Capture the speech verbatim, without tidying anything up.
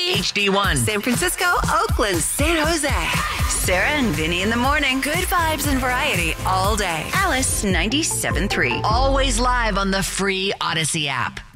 H D one, San Francisco, Oakland, San Jose. Sarah and Vinny in the morning. Good vibes and variety all day. Alice ninety-seven point three. always live on the free Odyssey app.